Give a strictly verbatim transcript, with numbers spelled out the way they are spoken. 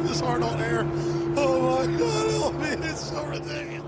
this hard on air. Oh my God, oh man, it's so ridiculous.